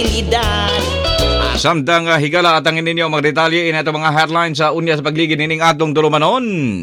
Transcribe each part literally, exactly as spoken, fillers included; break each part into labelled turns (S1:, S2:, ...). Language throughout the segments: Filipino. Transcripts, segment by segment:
S1: realidad.
S2: Samtang uh, higala at ang ninyo mga detalye in ito mga headlines sa unya sa pagligid nining atong tulumanon.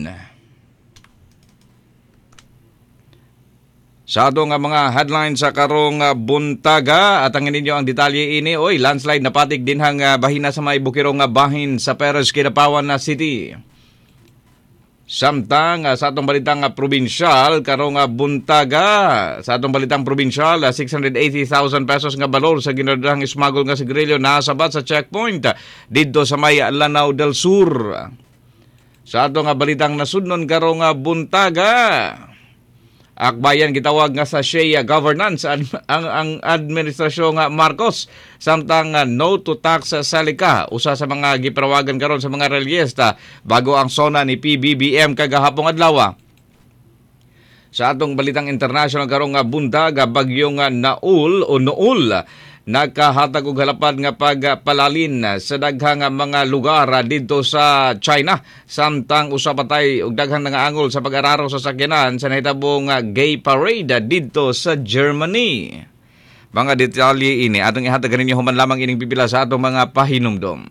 S2: Sa atong uh, mga headlines sa karong uh, buntaga at ang ninyo ang detalye ini, oy, landslide na patig dinhang uh, bahina sa may bukirong uh, bahin sa Perez, Kidapawan na City. Samtang uh, sa atong balitang uh, probinsyal, karong uh, buntaga, sa atong balitang probinsyal, uh, six hundred eighty thousand pesos nga balor sa ginadahang smuggle nga sigarilyo nasabat sa checkpoint uh, dito sa may Lanao del Sur. Sa atong uh, balitang nasudnon karong uh, buntaga, akbayan gitawag nga sa Shea governance ang, ang, ang administrasyon nga Marcos samtang uh, no to tax sa salika usa sa mga giparawagan karon sa mga relyesta bago ang sona ni P B B M kagahapong adlaw. Sa atong balitang international karong nga buntaga, bagyong nga Naul o Noul nagkahatag og halapad nga pagpalalin sa daghang mga lugar dito sa China samtang usa patay og daghang nga angol sa pag-araro sa sakyanan sa nahitabong gay parade dito sa Germany. Mga detalye ini atong ihatag kaninyo human lamang ining pipila sa atong mga pahinumdom.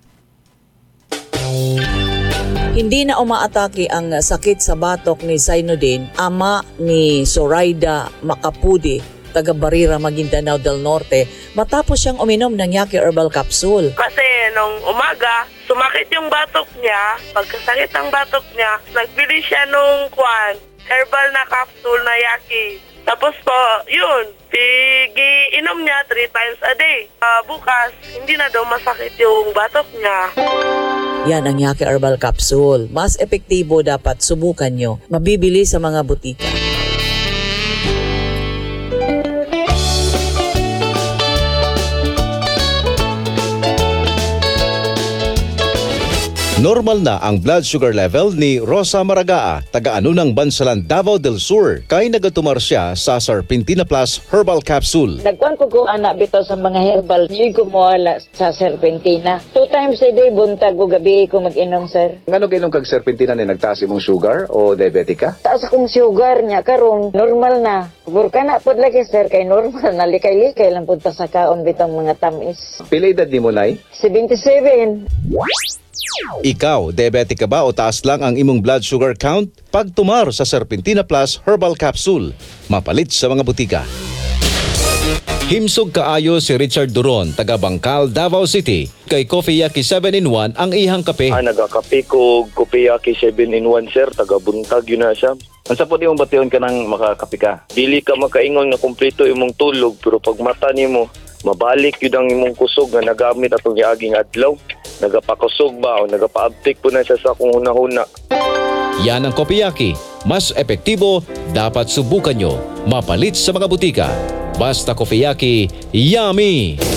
S3: Hindi na umaatake ang sakit sa batok ni Zainuddin, ama ni Zoraida Macapudi, taga Barira, Maguindanao del Norte, matapos siyang uminom ng Yaki Herbal Capsule.
S4: Kasi nung umaga, sumakit yung batok niya. Pagkasakit ng batok niya, nagbili siya nung kwan, herbal na capsule na Yaki. Tapos po, yun, inom niya three times a day. Uh, bukas, hindi na daw masakit yung batok niya.
S3: Yan ang Yaki Herbal Capsule. Mas epektibo, dapat subukan nyo. Mabibili sa mga butika.
S5: Normal na ang blood sugar level ni Rosa Maragaa, taga-ano ng Bansalan, Davao del Sur, kay nagatumar siya sa Serpentina Plus Herbal Capsule.
S6: Nagkuhan ko ko anak bitaw sa mga herbal, hindi ko mawala sa Serpentina. Two times a day, buntag o gabi ko mag-inom, sir.
S7: Ngano ginom kag Serpentina ni nagtaas imong sugar o diabetic ka?
S6: Taas akong sugar niya, karon normal na. Burka na po lagi, sir, kay normal na. Likay-likay lang punta sa kaon bitang mga tamis.
S7: Pila edad nimo nay?
S6: seventy-seven.
S5: Ikaw, diabetic ka ba o taas lang ang imong blood sugar count? Pagtumar sa Serpentina Plus Herbal Capsule, mapalit sa mga butika. Himsog kaayo si Richard Duron, taga Bangkal, Davao City. Kay Coffee Yaki seven in one ang ihang kape.
S8: Ah, nagakape ko Coffee Yaki seven in one, sir. Taga buntag yun na siya. Ang sapot yung bation ka ng makakape ka. Dili ka makaingon na kumpleto imong tulog, pero pag mata nimo mabalik yun ang imong kusog na nagamit atong iaging adlaw. Nagapakusog ba o nagapaabtik po na siya sa kung huna-huna.
S5: Yan ang Coffee Yaki. Mas epektibo, dapat subukan nyo. Mapalit sa mga butika. Basta Coffee Yaki, yummy!